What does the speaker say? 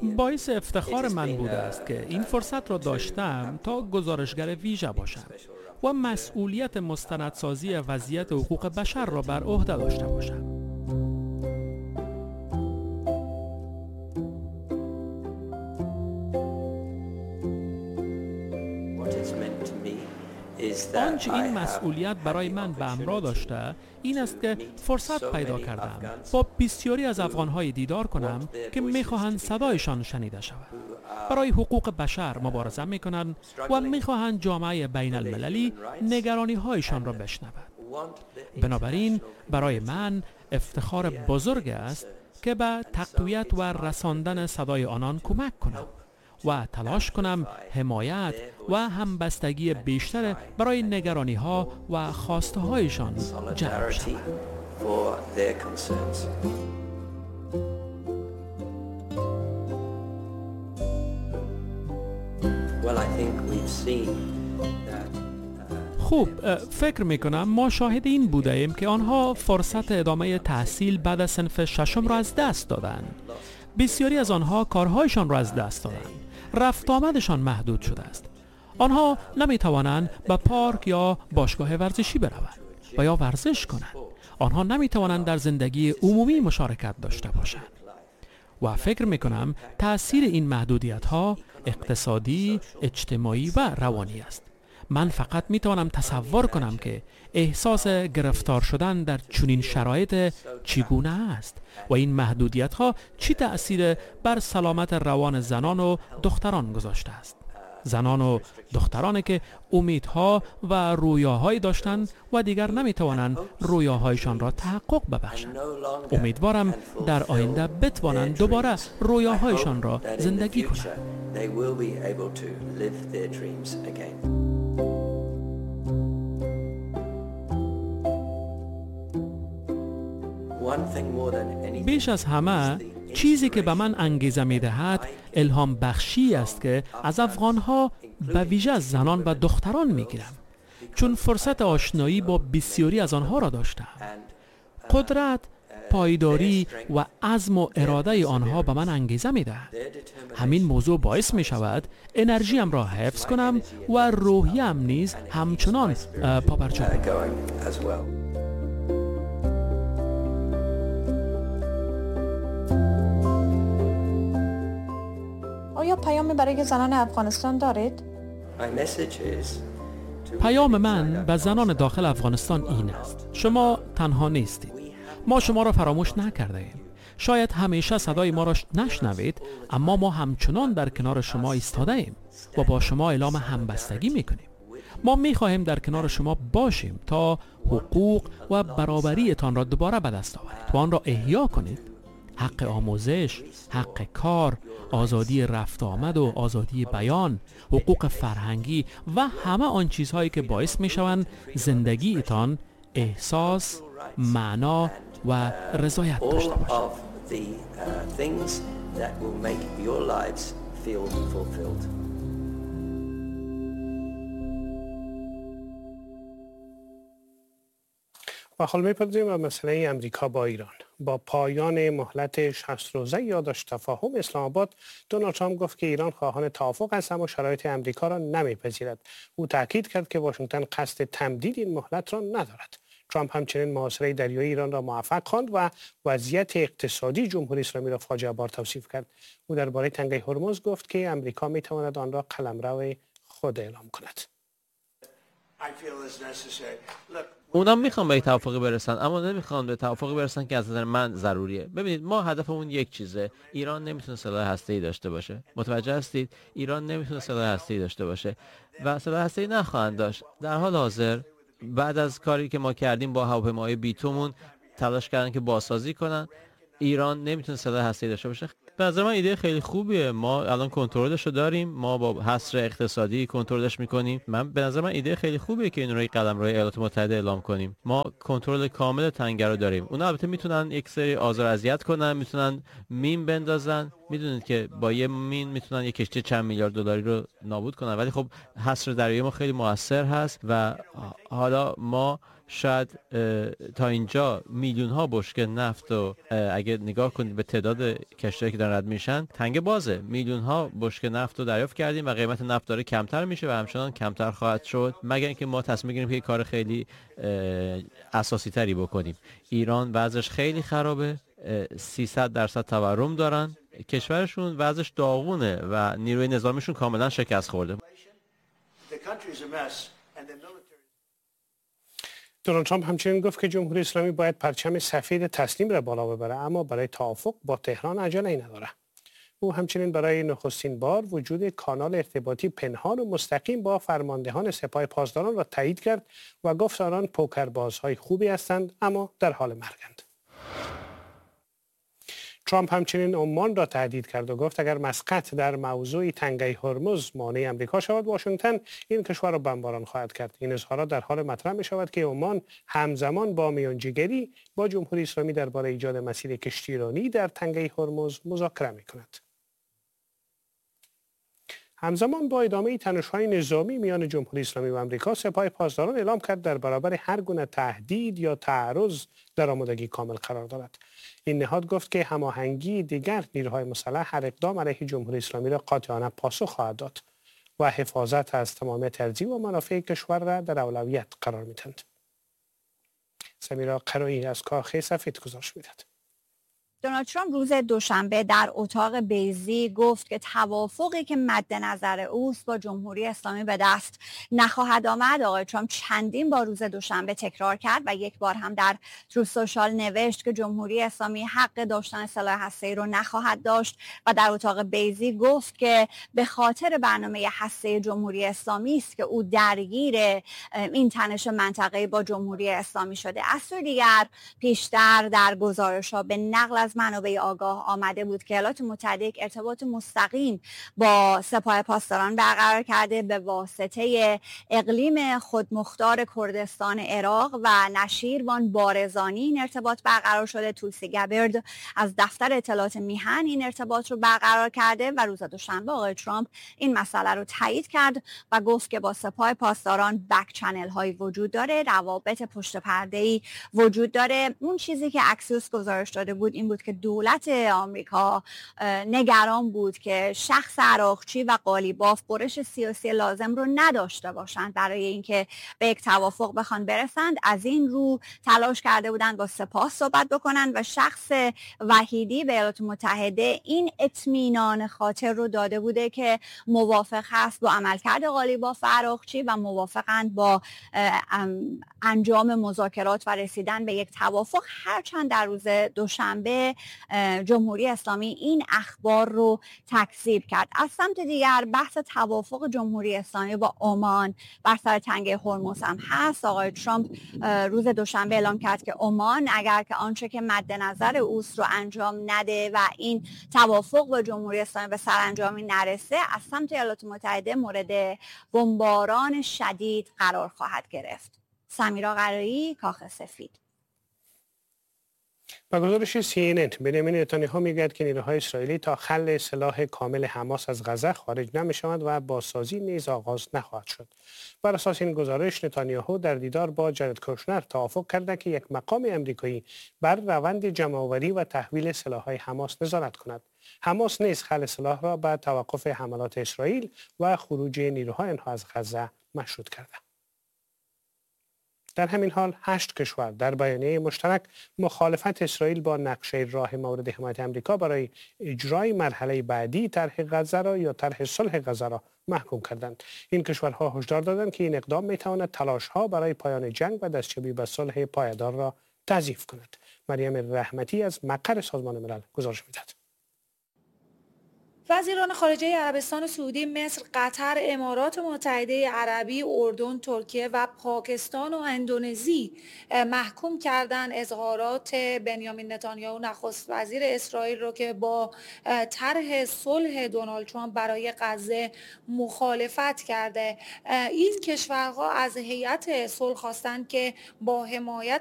باعث افتخار من بوده است که این فرصت را داشتم تا گزارشگر ویژه باشم و مسئولیت مستندسازی وضعیت حقوق بشر را بر عهده داشته باشم. آنچه این مسئولیت برای من به همراه داشته این است که فرصت پیدا کردم با بسیاری از افغان‌های دیدار کنم که می‌خواهند صدایشان شنیده شود. برای حقوق بشر مبارزه می‌کنند و می‌خواهند جامعه بین المللی نگرانی‌هایشان را بشنود. بنابراین برای من افتخار بزرگ است که به تقویت و رساندن صدای آنان کمک کنم و تلاش کنم حمایت و همبستگی بیشتر برای نگرانی ها و خواسته هایشان جلب شود. خوب، فکر میکنم ما شاهد این بوده ایم که آنها فرصت ادامه تحصیل بعد از صنف ششم را از دست دادند. بسیاری از آنها کارهایشان را از دست دادند. رفت آمدشان محدود شده است. آنها نمیتوانند به پارک یا باشگاه ورزشی بروند و یا ورزش کنند. آنها نمیتوانند در زندگی عمومی مشارکت داشته باشند. و فکر میکنم تأثیر این محدودیت ها اقتصادی، اجتماعی و روانی است. من فقط میتوانم تصور کنم که احساس گرفتار شدن در چنین شرایط چگونه است و این محدودیت ها چی تأثیر بر سلامت روان زنان و دختران گذاشته است. زنان و دخترانی که امیدها و رویاهایی داشتند و دیگر نمیتوانند رویاهایشان را تحقق ببخشند. امیدوارم در آینده بتوانند دوباره رویاهایشان را زندگی کنند. بیش از همه چیزی که به من انگیزه می دهد الهام بخشی است که از افغانها به ویژه از زنان و دختران می گیرم، چون فرصت آشنایی با بسیاری از آنها را داشتم. قدرت، پایداری و عزم و اراده آنها به من انگیزه می دهد. همین موضوع باعث می شود انرژیم را حفظ کنم و روحیم نیز همچنان پابرجا کنم. آیا پیامی برای زنان افغانستان دارید؟ پیام من به زنان داخل افغانستان این است: شما تنها نیستید. ما شما را فراموش نکرده ایم. شاید همیشه صدای ما را نشنوید، اما ما همچنان در کنار شما ایستاده ایم و با شما اعلام همبستگی میکنیم. ما میخواهیم در کنار شما باشیم تا حقوق و برابریتان را دوباره به دست آورید و آن را احیا کنید. حق آموزش، حق کار، آزادی رفت آمد و آزادی بیان، حقوق فرهنگی و همه آن چیزهایی که باعث میشوند زندگیتان احساس، معنا و رضایت داشته باشد. و حال می‌پردازیم به مسئله امریکا با ایران. با پایان مهلت 60 روزه یادداشت تفاهم اسلام آباد، دونالد ترامپ گفت که ایران خواهان توافق است اما شرایط امریکا را نمیپذیرد. او تاکید کرد که واشنگتن قصد تمدید این مهلت را ندارد. ترامپ همچنین محاصره دریایی ایران را موفق خواند و وضعیت اقتصادی جمهوری اسلامی را فاجعه بار توصیف کرد. او درباره تنگه هرمز گفت که امریکا میتواند آن را قلمرو خود اعلام کند. اونا میخوان به توافقی برسن اما نمیخوان به توافقی برسن که از نظر من ضروریه. ببینید، ما هدفمون یک چیزه: ایران نمیتونه سلاح هسته‌ای داشته باشه. متوجه هستید؟ ایران نمیتونه سلاح هسته‌ای داشته باشه و سلاح هسته‌ای نخواهند داشت. در حال حاضر بعد از کاری که ما کردیم با هواپیمای بیتومون تلاش کردن که بازسازی کنن. ایران نمیتونه سلاح هسته‌ای داشته باشه. به نظر من ایده خیلی خوبیه. ما الان کنترلش رو داریم، ما با حصر اقتصادی کنترلش میکنیم. به نظر من ایده خیلی خوبیه که این رو قدم روی ایالات متحده اعلام کنیم. ما کنترل کامل تنگه رو داریم. اونا البته میتونن یک سری آزار اذیت کنن، میتونن مین بندازن. میدونید که با یه مین میتونن یک کشتی چند میلیارد دلاری رو نابود کنن، ولی خب حصر دریایی ما خیلی موثر هست و حالا ما شاید تا اینجا میلیون ها بشکه نفت و اگه نگاه کنید به تعداد کشتی‌هایی که دارن رد میشن تنگه بازه، میلیون ها بشکه نفت رو دریافت کردیم و قیمت نفت داره کمتر میشه و همچنان کمتر خواهد شد مگر اینکه ما تصمیم بگیریم که کار خیلی اساسی تری بکنیم. ایران وضعش خیلی خرابه، 300% تورم دارن، کشورشون وضعش داغونه و نیروی نظامیشون کاملا شکست خورده. دونالد ترامپ همچنین گفت که جمهوری اسلامی باید پرچم سفید تسلیم را بالا ببره، اما برای توافق با تهران عجله‌ای نداره. او همچنین برای نخستین بار وجود کانال ارتباطی پنهان و مستقیم با فرماندهان سپاه پاسداران را تایید کرد و گفت آنان پوکربازهای خوبی هستند اما در حال مرگند. ترامپ همچنین عمان را تهدید کرد و گفت اگر مسقط در موضوع تنگه هرمز مانع امریکا شود، واشنگتن این کشور را بمباران خواهد کرد. این اظهارات در حال مطرح می شود که عمان همزمان با میانجیگری با جمهوری اسلامی درباره ایجاد مسیر کشتیرانی در تنگه هرمز مذاکره می کند. همزمان با ادامه تنش‌های نظامی میان جمهوری اسلامی و آمریکا، سپاه پاسداران اعلام کرد در برابر هر گونه تهدید یا تعرض در آمادگی کامل قرار دارد. این نهاد گفت که هماهنگی دیگر نیروهای مسلح هر اقدام علیه جمهوری اسلامی را قاطعانه پاسخ خواهد داد و حفاظت از تمامیت ارضی و منافع کشور را در اولویت قرار می‌دهند. سمیرا قرایی از کاخ سفید گزارش می‌دهد. دونالد ترامپ روز دوشنبه در اتاق بیضی گفت که توافقی که مد نظر اوست با جمهوری اسلامی به دست نخواهد آمد. آقای ترامپ چندین بار روز دوشنبه تکرار کرد و یک بار هم در تروث سوشال نوشت که جمهوری اسلامی حق داشتن سلاح هسته‌ای رو نخواهد داشت و در اتاق بیضی گفت که به خاطر برنامه هسته‌ای جمهوری اسلامی است که او درگیر این تنش منطقه‌ای با جمهوری اسلامی شده. از سوی دیگر پیشتر در گزارش‌ها به نقل از منابع آگاه آمده بود که ایالات متحده یک ارتباط مستقیم با سپاه پاسداران برقرار کرده به واسطه اقلیم خودمختار کردستان عراق و نشیروان بارزانی این ارتباط برقرار شده. توسی گبرد از دفتر اطلاعات میهن این ارتباط رو برقرار کرده و روز دوشنبه آقای ترامپ این مسئله رو تایید کرد و گفت که با سپاه پاسداران بک چنل هایی وجود داره، روابط پشت پرده ای وجود داره. اون چیزی که اکسیوس گزارش داده بود این بود که دولت آمریکا نگران بود که شخص عراقچی و قالیباف برش سیاسی لازم رو نداشته باشند برای اینکه به یک توافق بخوان برسند. از این رو تلاش کرده بودند با سپاه صحبت بکنن و شخص وحیدی به ایالات متحده این اطمینان خاطر رو داده بوده که موافق هست با عملکرد قالیباف و عراقچی و موافقند با انجام مذاکرات و رسیدن به یک توافق، هرچند در روز دوشنبه جمهوری اسلامی این اخبار رو تکذیب کرد. از سمت دیگر بحث توافق جمهوری اسلامی با عمان بر سر تنگه هرمز هم هست. آقای ترامپ روز دوشنبه اعلام کرد که عمان اگر که آنچه که مد نظر اوست رو انجام نده و این توافق با جمهوری اسلامی به سرانجامی نرسه، از سمت ایالات متحده مورد بمباران شدید قرار خواهد گرفت. سمیرا قرایی، کاخ سفید. با گزارش CNN، بنیامین نتانیاهو میگوید که نیروهای اسرائیلی تا خل سلاح کامل حماس از غزه خارج نمیشوند و بازسازی نیز آغاز نخواهد شد. بر اساس این گزارش نتانیاهو در دیدار با جارد کوشنر توافق کرده که یک مقام آمریکایی بر روند جمع‌آوری و تحویل سلاح‌های حماس نظارت کند. حماس نیز خل سلاح را به توقف حملات اسرائیل و خروج نیروهای آنها از غزه مشروط کرده. در همین حال 8 کشور در بیانیه مشترک مخالفت اسرائیل با نقشه راه مورد حمایت آمریکا برای اجرای مرحله بعدی طرح غزه را یا طرح صلح غزه را محکوم کردند. این کشورها هشدار دادند که این اقدام میتواند تلاش‌ها برای پایان جنگ و دستیابی به صلح پایدار را تضعیف کند. مریم رحمتی از مقر سازمان ملل گزارش می‌دهد. وزیران خارجه عربستان سعودی، مصر، قطر، امارات متحده عربی، اردن، ترکیه و پاکستان و اندونزی محکوم کردند اظهارات بنیامین نتانیاهو نخست وزیر اسرائیل رو که با طرح صلح دونالد ترامپ برای غزه مخالفت کرده. این کشورها از هیئت صلح خواستند که با حمایت